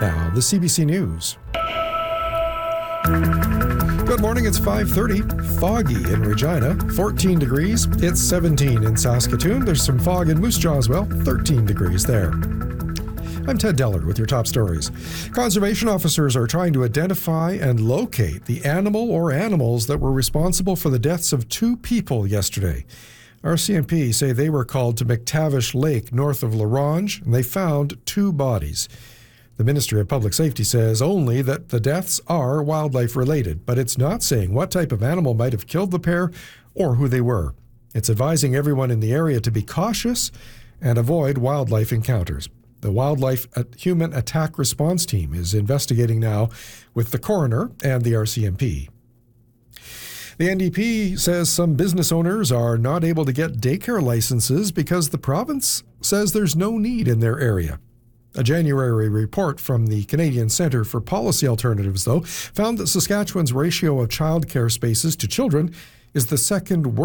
Now, the CBC News. Good morning, it's 5:30. Foggy in Regina, 14 degrees. It's 17 in Saskatoon. There's some fog in Moose Jaw as well, 13 degrees there. I'm Ted Deller with your top stories. Conservation officers are trying to identify and locate the animal or animals that were responsible for the deaths of 2 people yesterday. RCMP say they were called to McTavish Lake north of La Ronge, and they found 2 bodies. The Ministry of Public Safety says only that the deaths are wildlife related, but it's not saying what type of animal might have killed the pair or who they were. It's advising everyone in the area to be cautious and avoid wildlife encounters. The Wildlife Human Attack Response Team is investigating now with the coroner and the RCMP. The NDP says some business owners are not able to get daycare licenses because the province says there's no need in their area. A January report from the Canadian Centre for Policy Alternatives, though, found that Saskatchewan's ratio of childcare spaces to children is the second worst